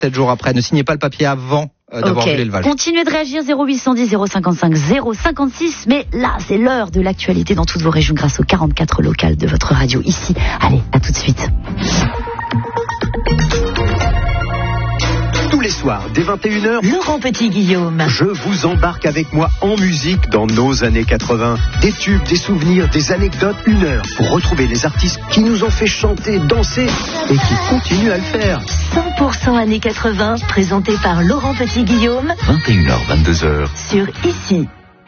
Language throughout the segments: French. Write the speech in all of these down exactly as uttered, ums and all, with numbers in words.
sept jours après. Ne signez pas le papier avant euh, d'avoir okay. vu l'élevage. Continuez de réagir zéro huit cent dix zéro cinquante-cinq zéro cinquante-six. Mais là, c'est l'heure de l'actualité dans toutes vos régions grâce aux quarante-quatre locales de votre radio ici. Allez, à tout de suite. Tous les soirs, dès vingt et une heures, Laurent Petit-Guillaume. je vous embarque avec moi en musique dans nos années quatre-vingts. Des tubes, des souvenirs, des anecdotes, une heure pour retrouver les artistes qui nous ont fait chanter, danser et qui continuent à le faire. cent pour cent années quatre-vingts, présenté par Laurent Petit-Guillaume vingt et une heures, vingt-deux heures. sur Ici.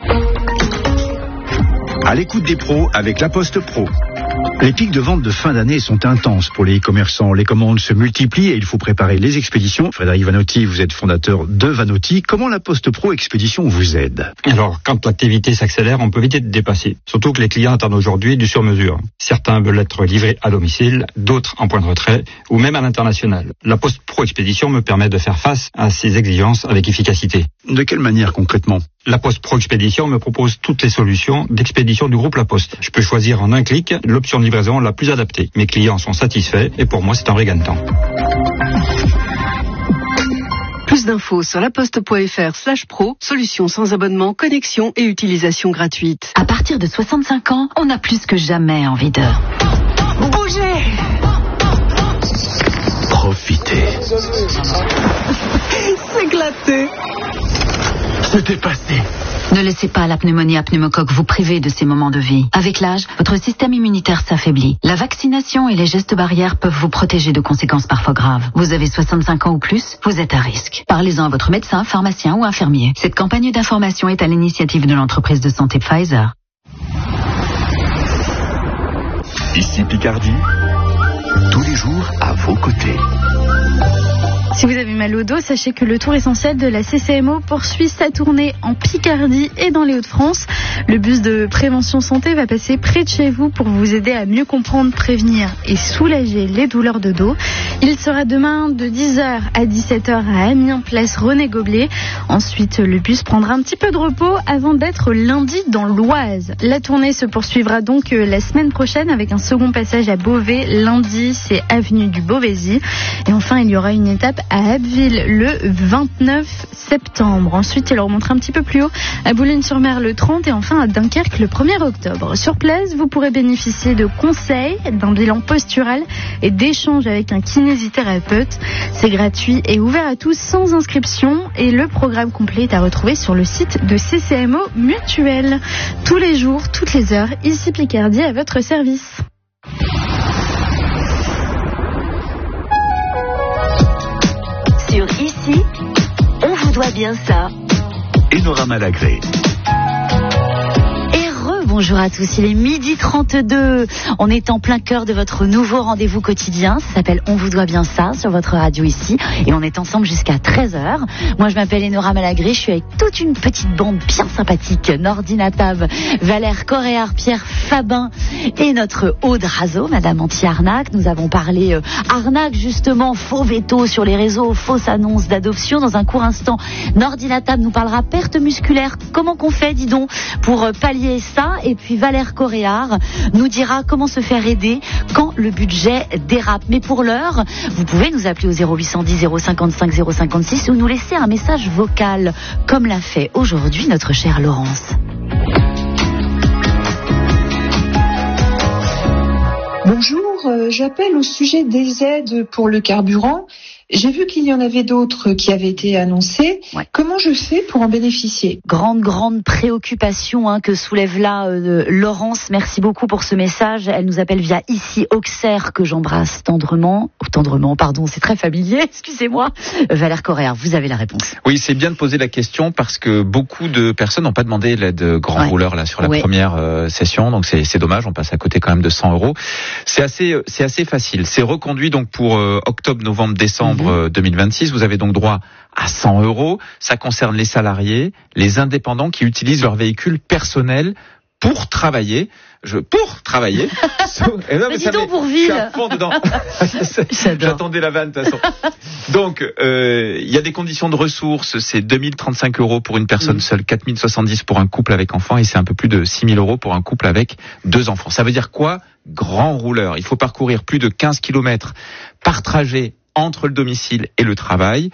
À l'écoute des pros avec La Poste Pro. Les pics de vente de fin d'année sont intenses pour les e-commerçants. Les commandes se multiplient et il faut préparer les expéditions. Frédéric Vanotti, vous êtes fondateur de Vanotti. Comment la Poste Pro Expédition vous aide? Alors, quand l'activité s'accélère, on peut éviter de dépasser. Surtout que les clients attendent aujourd'hui du sur-mesure. Certains veulent être livrés à domicile, d'autres en point de retrait ou même à l'international. La Poste Pro Expédition me permet de faire face à ces exigences avec efficacité. De quelle manière concrètement? La Poste Pro Expédition me propose toutes les solutions d'expédition du groupe La Poste. Je peux choisir en un clic l'option de livraison la plus adaptée. Mes clients sont satisfaits et pour moi c'est un vrai gain de temps. Plus d'infos sur laposte.fr slash pro, solutions sans abonnement, connexion et utilisation gratuite. À partir de soixante-cinq ans, on a plus que jamais envie de bouger. Profitez. S'éclater. Se dépasser. Ne laissez pas la pneumonie à pneumocoque vous priver de ces moments de vie. Avec l'âge, votre système immunitaire s'affaiblit. La vaccination et les gestes barrières peuvent vous protéger de conséquences parfois graves. Vous avez soixante-cinq ans ou plus, vous êtes à risque. Parlez-en à votre médecin, pharmacien ou infirmier. Cette campagne d'information est à l'initiative de l'entreprise de santé Pfizer. Ici Picardie. Tous les jours à vos côtés. Si vous avez mal au dos, sachez que le tour essentiel de la C C M O poursuit sa tournée en Picardie et dans les Hauts-de-France. Le bus de prévention santé va passer près de chez vous pour vous aider à mieux comprendre, prévenir et soulager les douleurs de dos. Il sera demain de dix heures à dix-sept heures à Amiens, place René Goblet. Ensuite, le bus prendra un petit peu de repos avant d'être lundi dans l'Oise. La tournée se poursuivra donc la semaine prochaine avec un second passage à Beauvais. Lundi, c'est avenue du Beauvaisis. Et enfin, il y aura une étape à Abbeville le vingt-neuf septembre. Ensuite, il remontera un petit peu plus haut à Boulogne-sur-Mer le trente et enfin à Dunkerque le premier octobre. Sur place, vous pourrez bénéficier de conseils, d'un bilan postural et d'échanges avec un kinésithérapeute. C'est gratuit et ouvert à tous sans inscription et le programme complet est à retrouver sur le site de C C M O Mutuelle. Tous les jours, toutes les heures, ici Picardie à votre service. Sur Ici, on vous doit bien ça. Enora Malagré. Bonjour à tous, il est midi trente-deux. On est en plein cœur de votre nouveau rendez-vous quotidien. Ça s'appelle On vous doit bien ça sur votre radio ici. Et on est ensemble jusqu'à treize heures. Moi, je m'appelle Enora Malagré. Je suis avec toute une petite bande bien sympathique. Nordine Atab, Valère Coréard, Pierre Fabin et notre Aude Razo, Madame Anti-Arnaque. Nous avons parlé euh, arnaque, justement, faux veto sur les réseaux, fausses annonces d'adoption. Dans un court instant, Nordine Atab nous parlera perte musculaire. Comment qu'on fait, dis donc, pour euh, pallier ça? Et puis Valère Coréard nous dira comment se faire aider quand le budget dérape. Mais pour l'heure, vous pouvez nous appeler au zéro huit cent dix zéro cinquante-cinq zéro cinquante-six ou nous laisser un message vocal, comme l'a fait aujourd'hui notre chère Laurence. Bonjour, euh, j'appelle au sujet des aides pour le carburant. J'ai vu qu'il y en avait d'autres qui avaient été annoncées. Ouais. Comment je fais pour en bénéficier? Grande, grande préoccupation hein, que soulève là euh, Laurence. Merci beaucoup pour ce message. Elle nous appelle via ici Auxerre, que j'embrasse tendrement. Oh, tendrement, pardon, c'est très familier, excusez-moi. Euh, Valère Coréard, vous avez la réponse. Oui, c'est bien de poser la question parce que beaucoup de personnes n'ont pas demandé l'aide grand ouais. rouleur là sur la ouais. première euh, session. Donc c'est, c'est dommage, on passe à côté quand même de cent euros. C'est assez, c'est assez facile. C'est reconduit donc pour euh, octobre, novembre, décembre deux mille vingt-six, vous avez donc droit à cent euros. Ça concerne les salariés, les indépendants qui utilisent leur véhicule personnel pour travailler. Je, pour travailler. Et non, mais, mais dis donc pour vivre. Je suis à fond dedans. J'attendais la vanne de toute façon. Donc, euh, il y a des conditions de ressources. C'est deux mille trente-cinq euros pour une personne mmh. seule, quatre mille soixante-dix pour un couple avec enfant et c'est un peu plus de six mille euros pour un couple avec deux enfants. Ça veut dire quoi? Grand rouleur. Il faut parcourir plus de quinze kilomètres par trajet entre le domicile et le travail.